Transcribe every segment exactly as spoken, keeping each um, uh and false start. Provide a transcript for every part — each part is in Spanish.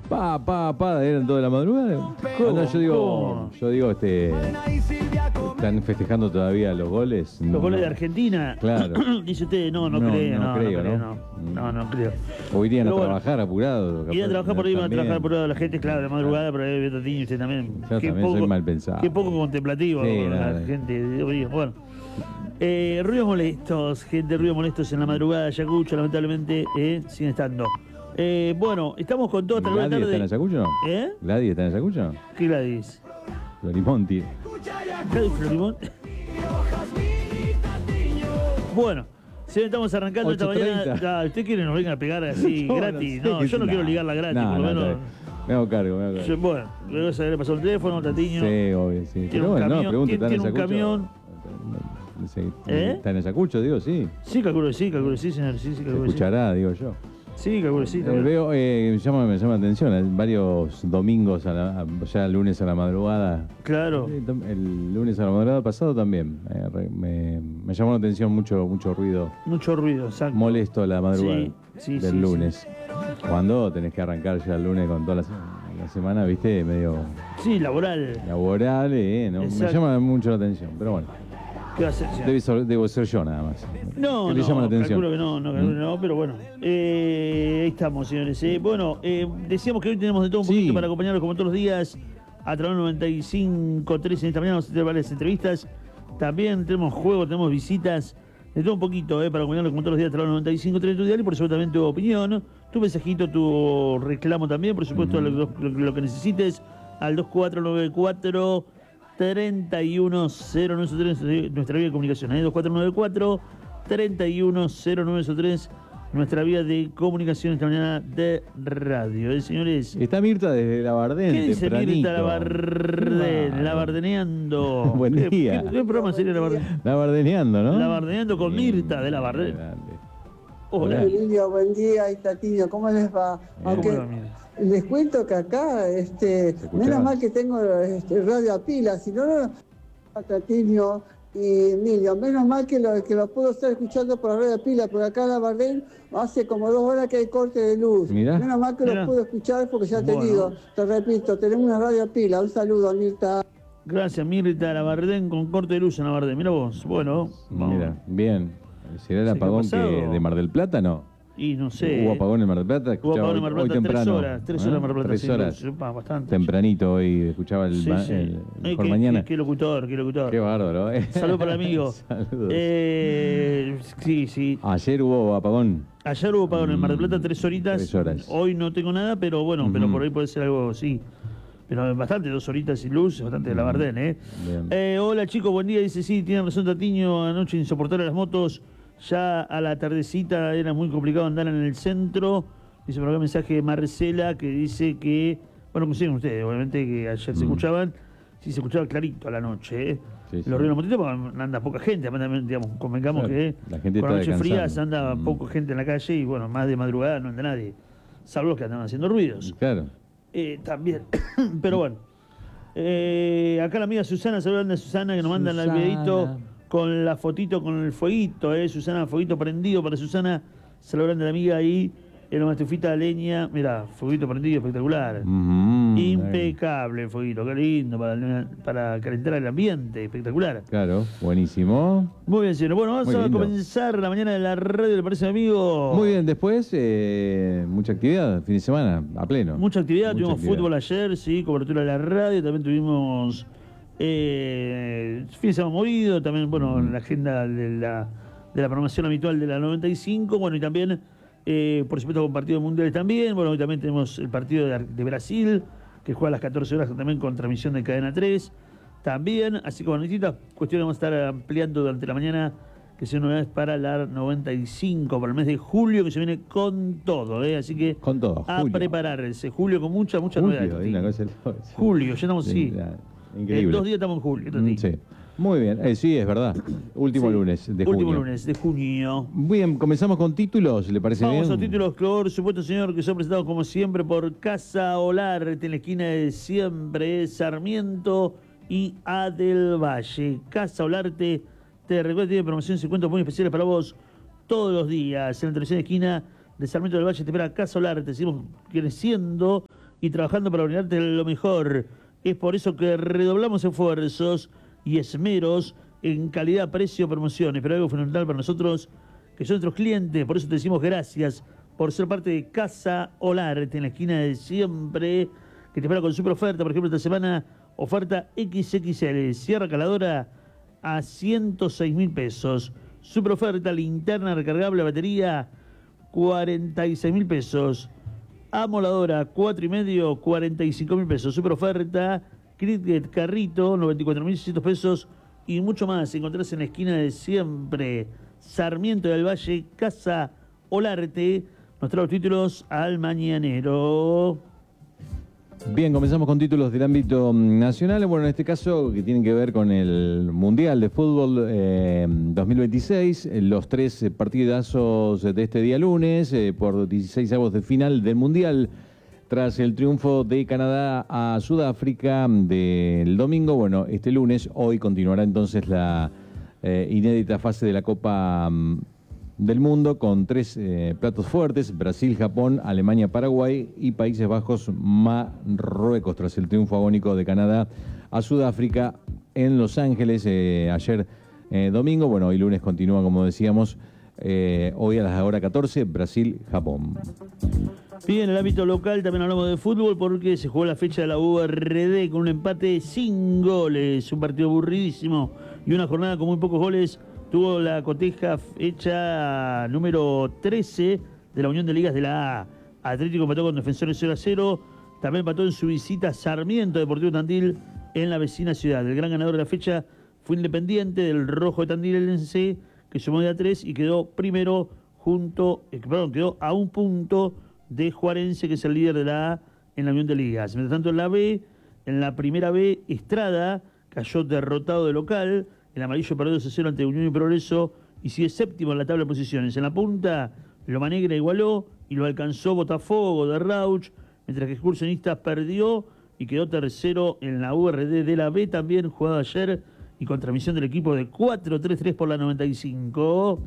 Pa, pa, pa, eran toda la madrugada. ¿Cómo? No, yo digo, ¿Cómo? yo digo, este, están festejando todavía los goles. Los goles de Argentina. Claro. Dice usted, no, no, No, creo, no no, creo, no creo, ¿no? no, no, no creo. O irían Pero a bueno, trabajar apurado. Ir a trabajar por ahí, va a también. trabajar por ahí la gente, claro, de madrugada, pero ahí Beto Tiño, usted también. Yo Qué también soy mal pensado. Qué poco contemplativo Sí, con la nada. gente de hoy. Bueno. Eh, ruidos molestos, gente, ruidos molestos en la madrugada. Ayacucho, lamentablemente, eh, siguen estando. Eh, bueno, estamos con todo hasta la ¿Gladys tarde. está en Ayacucho? ¿Eh? ¿Gladys está en Ayacucho? ¿Qué Gladys? Florimonti. Gladys Florimón. Bueno, si estamos arrancando esta ocho mañana. treinta. Ya, ¿usted quiere que nos vengan a pegar así No, no gratis? sé No, qué yo no es- quiero nah. ligarla gratis, No, por lo no, menos. está bien. Me hago cargo, me hago cargo. Yo, bueno, luego se le pasó el teléfono, Tatiño. Sí, obvio, sí. Tiene Pero un bueno, camión, no, pregunto, tiene- ¿está en tiene un Ayacucho? camión. Sí, ¿Eh? ¿Está en Ayacucho, digo? Sí. Sí, calculo que sí, calculo que sí, señor. Sí, sí, Se calculo que sí. escuchará, digo yo. Sí, calculo que sí. Eh, calculo. veo, eh, me, llama, me llama la atención, eh, varios domingos, a la- a- ya el lunes a la madrugada. Claro. Eh, tam- El lunes a la madrugada pasado también. eh, re- me, me llamó la atención mucho, mucho ruido Mucho ruido, exacto. molesto a la madrugada Sí, sí, del sí, lunes. Cuando tenés que arrancar ya el lunes con toda la, se- la semana, viste, medio Sí, laboral. laboral, eh, no, me Exacto. llama mucho la atención. Pero bueno, ¿Qué va a hacer, señor? debe ser- debo ser yo nada más. No, ¿Qué le no, llama la atención? calculo que no, no, calculo ¿Mm? que no, pero bueno. Eh, ahí estamos, señores. Eh, bueno, eh, decíamos que hoy tenemos de todo un Sí. poquito para acompañarlos como todos los días a través de noventa y cinco punto tres en esta mañana. Vamos a tener varias entrevistas. También tenemos juegos, tenemos visitas. De todo un poquito, eh, para acompañarlos como todos los días a través de noventa y cinco punto tres tu diario y por supuesto también tu opinión, tu mensajito, tu reclamo también, por supuesto, lo, lo- lo que necesites al dos cuatro nueve cuatro treinta y uno cero nueve tres, nuestra vía de comunicación, ¿eh? dos cuatro nueve cuatro treinta y uno cero nueve tres, nuestra vía de comunicación esta mañana de radio, ¿eh, señores? Está Mirta desde la Bardén, ¿Qué dice tempranito. Mirta Labardén? Qué Labardeneando. Buen ¿Qué- día. ¿Qué, qué programa sería Labardeneando? La Bardeneando, ¿no? Labardeneando con Bien, Mirta de Labardén. grande. Hola. Lidio, buen día, y Tatiño, ¿cómo les va? Bien. Aunque ¿Cómo le va, Mirta? les cuento que acá, este, escuchaba? menos mal que tengo este, radio a pila, si no, no, Tatiño y Emilio, menos mal que lo, que lo puedo estar escuchando por la radio a pila, porque acá en la Bardén hace como dos horas que hay corte de luz. Mirá. Menos mal que Mirá. lo puedo escuchar porque ya te Bueno. digo, te repito, tenemos una radio a pila. Un saludo, Mirta. Gracias, Mirta Labardén con corte de luz en Labardén. Mira vos, bueno, vamos. Mira, bien. ¿Será el Sí, ¿qué ha apagón que pasado? de Mar del Plata? No. Y no sé. ¿Hubo apagón en Mar del Plata? Hubo Escuchaba apagón en Mar del hoy Plata tres temprano, horas, tres ¿eh? horas en Mar del Plata. Tres sí, horas. sí, pa, bastante. Tempranito hoy escuchaba el, Sí, ma- sí. el Ay, mejor qué, mañana. Qué, qué locutor, qué locutor. Qué bárbaro, ¿eh? Saludos para el amigo. Saludos. Eh, sí, sí. Ayer hubo apagón. Ayer hubo apagón en Mar del Plata tres horitas. Tres horas. Hoy no tengo nada, pero bueno, Ujú. pero por ahí puede ser algo, sí. Pero bastante, dos horitas sin luz, bastante de la Bardén, ¿eh? Bien. Eh, Hola chicos, buen día. Dice, sí, tiene razón Tatiño, anoche insoportable las motos. Ya a la tardecita era muy complicado andar en el centro. Dice por acá mensaje de Marcela que dice que, bueno, consiguen ustedes, obviamente que ayer se Mm. escuchaban, sí se escuchaba clarito a la noche, ¿eh? Sí, sí. Los ruidos de la motito porque anda poca gente, además también, digamos, convengamos Claro, que la gente con está noches frías descansando. anda Mm. poca gente en la calle y bueno, más de madrugada no anda nadie, salvo los que andan haciendo ruidos. Claro. Eh, también, pero bueno. Eh, acá la amiga Susana, saludando a Susana que nos mandan el Susana. videito con la fotito con el fueguito, eh, Susana, fueguito prendido para Susana, saludando a la amiga ahí en una estufita de leña, mira, fueguito prendido espectacular. Ujú, Impecable el fueguito, qué lindo para, para calentar el ambiente, espectacular. Claro, buenísimo. Muy bien, señor. Bueno, vamos Muy a lindo. comenzar la mañana de la radio, ¿le parece, amigo? Muy bien, después, eh, mucha actividad, fin de semana, a pleno. Mucha actividad, Mucha tuvimos actividad. fútbol ayer, sí, cobertura de la radio, también tuvimos eh, fin de semana movido, también, bueno, Mm. la agenda de la, de la programación habitual de la noventa y cinco, bueno, y también, eh, por supuesto, con partidos mundiales también, bueno, hoy también tenemos el partido de, Ar- de Brasil, que juega a las catorce horas también con transmisión de Cadena tres, también, así como distintas cuestiones vamos a estar ampliando durante la mañana, que son novedades para la noventa y cinco, para el mes de julio, que se viene con todo, ¿eh? Así que Con todo, a julio. prepararse. Julio con mucha, mucha Julio, novedad. hay una cosa loca. Julio, ya estamos, sí. La- En Increíble. dos días estamos en julio. Mm, Tati. sí. Muy bien, eh, sí, es verdad. Último Sí. lunes de Último junio. lunes de junio. Bien, comenzamos con títulos, ¿le parece Vamos bien? a títulos, por supuesto, señor, que son presentados como siempre por Casa Olarte, en la esquina de siempre, Sarmiento y Adel Valle. Casa Olarte, te recuerda, tiene promociones y cuentos muy especiales para vos todos los días. En la tercera esquina de Sarmiento del Valle te espera Casa Olarte. Seguimos creciendo y trabajando para brindarte lo mejor. Es por eso que redoblamos esfuerzos y esmeros en calidad, precio, promociones. Pero algo fundamental para nosotros, que son nuestros clientes, por eso te decimos gracias por ser parte de Casa Olarte, en la esquina de siempre, que te espera con super oferta. Por ejemplo, esta semana, oferta equis equis ele, sierra caladora a ciento seis mil pesos. Super oferta, linterna recargable, batería, cuarenta y seis mil pesos. Amoladora, cuatro y medio, cuarenta y cinco mil pesos. Super oferta, Cricket Carrito, noventa y cuatro mil seiscientos pesos y mucho más. Encontrás en la esquina de siempre, Sarmiento del Valle, Casa Olarte. Nos trae los títulos al mañanero. Bien, comenzamos con títulos del ámbito nacional. Bueno, en este caso, que tienen que ver con el Mundial de Fútbol eh, dos mil veintiséis, los tres partidazos de este día lunes, eh, por dieciséis avos de final del Mundial, tras el triunfo de Canadá a Sudáfrica del domingo. Bueno, este lunes, hoy continuará entonces la eh, inédita fase de la Copa um, del Mundo, con tres eh, platos fuertes: Brasil, Japón, Alemania, Paraguay y Países Bajos, Marruecos, tras el triunfo agónico de Canadá a Sudáfrica en Los Ángeles eh, ayer eh, domingo. Bueno, hoy lunes continúa, como decíamos, eh, hoy a las hora catorce, Brasil, Japón. Bien, en el ámbito local también hablamos de fútbol, porque se jugó la fecha de la U R D con un empate sin goles, un partido aburridísimo y una jornada con muy pocos goles. Tuvo la coteja fecha número trece de la Unión de Ligas de la A. Atlético empató con Defensores cero a cero. También empató en su visita Sarmiento Deportivo Tandil en la vecina ciudad. El gran ganador de la fecha fue Independiente del Rojo de Tandilense, que sumó de a tres y quedó primero junto, eh, perdón, quedó a un punto de Juarense, que es el líder de la A en la Unión de Ligas. Mientras tanto, en la B, en la primera B, Estrada cayó derrotado de local. El amarillo perdió dos a cero ante Unión y Progreso y sigue séptimo en la tabla de posiciones. En la punta, Loma Negra igualó y lo alcanzó Botafogo de Rauch, mientras que Excursionistas perdió y quedó tercero en la U R D de la B, también jugado ayer y con transmisión del equipo de cuatro tres tres por la noventa y cinco.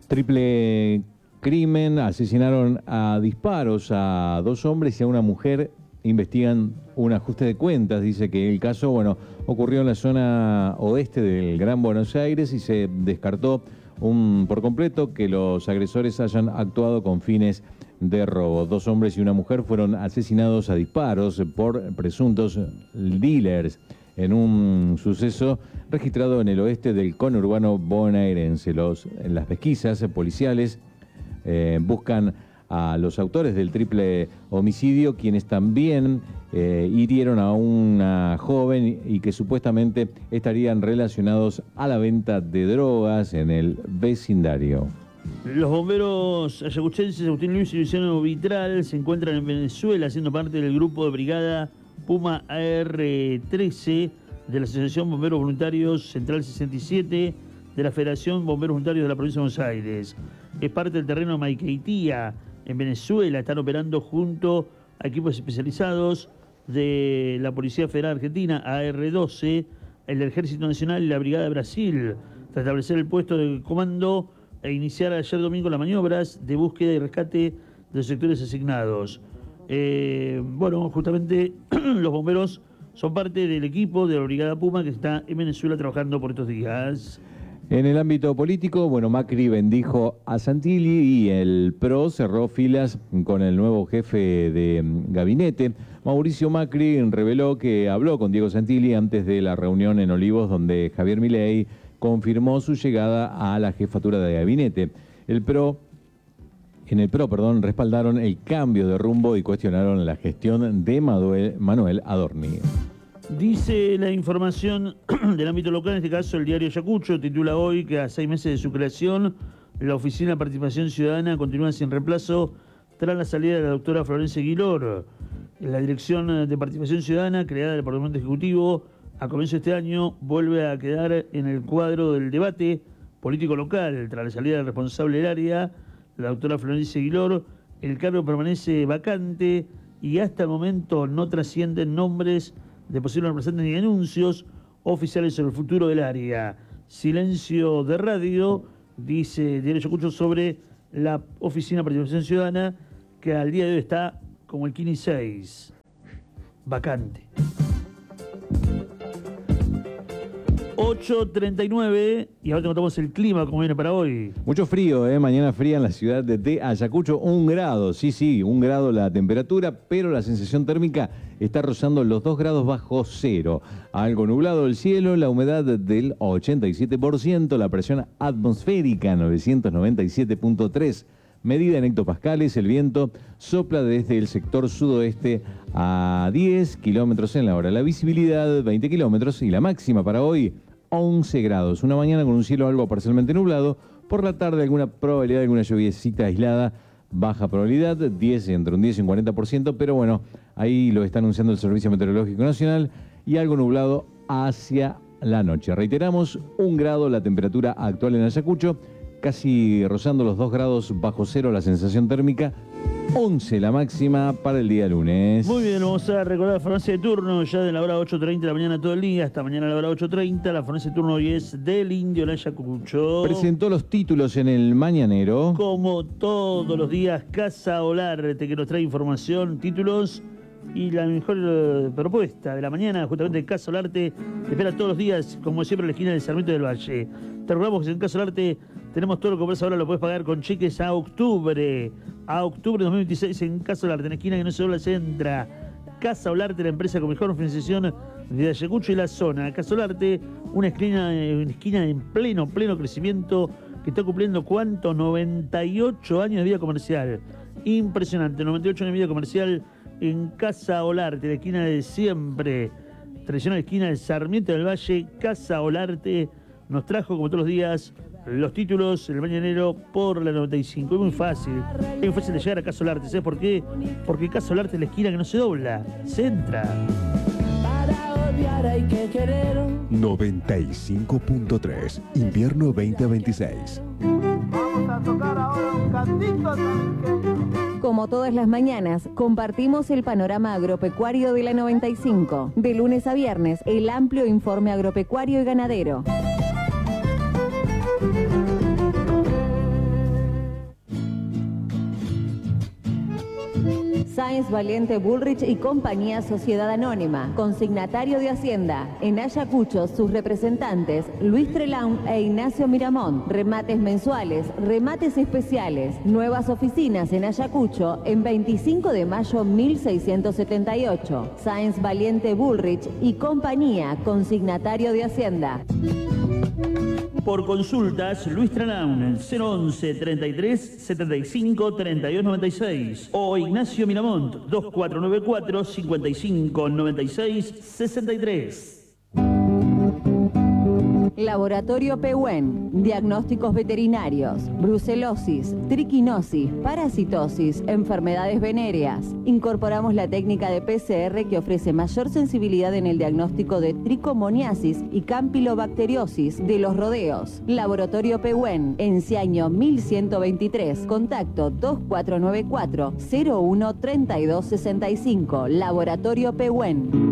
Triple crimen: asesinaron a disparos a dos hombres y a una mujer. Investigan un ajuste de cuentas. Dice que el caso, bueno, ocurrió en la zona oeste del Gran Buenos Aires y se descartó un, por completo que los agresores hayan actuado con fines de robo. Dos hombres y una mujer fueron asesinados a disparos por presuntos dealers en un suceso registrado en el oeste del conurbano bonaerense. Los, en las pesquisas policiales eh, buscan a los autores del triple homicidio, quienes también eh, hirieron a una joven y que supuestamente estarían relacionados a la venta de drogas en el vecindario. Los bomberos ayacuchenses Agustín Luis y Luciano Vitral se encuentran en Venezuela, siendo parte del grupo de brigada Puma A R trece de la Asociación Bomberos Voluntarios Central sesenta y siete de la Federación Bomberos Voluntarios de la Provincia de Buenos Aires. Es parte del terreno de Maiquetía, en Venezuela. Están operando junto a equipos especializados de la Policía Federal Argentina, A R doce, el del Ejército Nacional y la Brigada de Brasil, tras establecer el puesto de comando e iniciar ayer domingo las maniobras de búsqueda y rescate de los sectores asignados. Eh, bueno, justamente los bomberos son parte del equipo de la Brigada Puma que está en Venezuela trabajando por estos días. En el ámbito político, bueno, Macri bendijo a Santilli y el P R O cerró filas con el nuevo jefe de gabinete. Mauricio Macri reveló que habló con Diego Santilli antes de la reunión en Olivos, donde Javier Milei confirmó su llegada a la jefatura de gabinete. El P R O, en el P R O, perdón, respaldaron el cambio de rumbo y cuestionaron la gestión de Manuel, Manuel Adorni. Dice la información del ámbito local, en este caso el diario Ayacucho, titula hoy que a seis meses de su creación, la Oficina de Participación Ciudadana continúa sin reemplazo tras la salida de la doctora Florencia Guilor. La Dirección de Participación Ciudadana, creada del Departamento Ejecutivo a comienzo de este año, vuelve a quedar en el cuadro del debate político local. Tras la salida del responsable del área, la doctora Florencia Guilor, el cargo permanece vacante y hasta el momento no trascienden nombres de posibles representantes ni anuncios oficiales sobre el futuro del área. Silencio de radio, dice Diario Ayacucho, sobre la Oficina de Participación Ciudadana, que al día de hoy está como el quince y seis. vacante. ocho treinta y nueve y ahora te contamos el clima como viene para hoy. Mucho frío, ¿eh? Mañana fría en la ciudad de Ayacucho, un grado, sí, sí, un grado la temperatura, pero la sensación térmica está rozando los dos grados bajo cero. Algo nublado el cielo, la humedad del ochenta y siete por ciento, la presión atmosférica novecientos noventa y siete punto tres. Medida en hectopascales, el viento sopla desde el sector sudoeste a diez kilómetros en la hora. La visibilidad veinte kilómetros y la máxima para hoy once grados. Una mañana con un cielo algo parcialmente nublado. Por la tarde alguna probabilidad de alguna lluviecita aislada. Baja probabilidad, diez, entre un diez y un cuarenta por ciento. Pero bueno, ahí lo está anunciando el Servicio Meteorológico Nacional. Y algo nublado hacia la noche. Reiteramos, un grado la temperatura actual en Ayacucho. Casi rozando los dos grados bajo cero la sensación térmica, once la máxima para el día lunes. Muy bien, vamos a recordar la farmacia de turno ya de la hora ocho treinta de la mañana todo el día, hasta mañana a la hora ocho treinta. La farmacia de turno hoy es del Indio en Ayacucho. Presentó los títulos en el Mañanero. Como todos los días, Casa Olarte, que nos trae información, títulos y la mejor eh, propuesta de la mañana, justamente Casa Olarte, te espera todos los días, como siempre, en la esquina del Sarmiento del Valle. Te recordamos que en Casa Olarte tenemos todo lo que compras ahora, lo puedes pagar con cheques a octubre. A octubre de dos mil veintiséis en Casa Olarte, en la esquina que no se dobla, se entra. Casa Olarte, la empresa con mejor financiación de Ayacucho y la zona. Casa Olarte, una esquina, una esquina en pleno, pleno crecimiento, que está cumpliendo, ¿cuánto? noventa y ocho años de vida comercial. Impresionante, noventa y ocho años de vida comercial en Casa Olarte, la esquina de siempre. Tradicional esquina del Sarmiento del Valle. Casa Olarte nos trajo, como todos los días, los títulos, el Mañanero por la noventa y cinco. Es muy fácil, es muy fácil de llegar a Casa Olarte. ¿Sabes por qué? Porque Casa Olarte es la esquina que no se dobla, se entra. Para odiar hay que querer. noventa y cinco punto tres, invierno veinte veintiséis. Vamos a tocar ahora un cantito tranquilo. Como todas las mañanas, compartimos el panorama agropecuario de la noventa y cinco. De lunes a viernes, el amplio informe agropecuario y ganadero. Sáenz Valiente Bullrich y Compañía Sociedad Anónima, consignatario de Hacienda. En Ayacucho, sus representantes, Luis Trelaun e Ignacio Miramón. Remates mensuales, remates especiales. Nuevas oficinas en Ayacucho, en veinticinco de mayo mil seiscientos setenta y ocho. Sáenz Valiente Bullrich y Compañía, consignatario de Hacienda. Por consultas, Luis Trelaun, cero once, treinta y tres, setenta y cinco, treinta y dos, noventa y seis. O Ignacio Miramont, dos cuatro nueve cuatro, cincuenta y cinco, noventa y seis, sesenta y tres. Laboratorio Pehuen, diagnósticos veterinarios, brucelosis, triquinosis, parasitosis, enfermedades venéreas. Incorporamos la técnica de P C R que ofrece mayor sensibilidad en el diagnóstico de tricomoniasis y campilobacteriosis de los rodeos. Laboratorio Pehuen, Enciaño mil ciento veintitrés, contacto dos cuatro nueve cuatro, cero uno, treinta y dos, sesenta y cinco. Laboratorio Pehuen.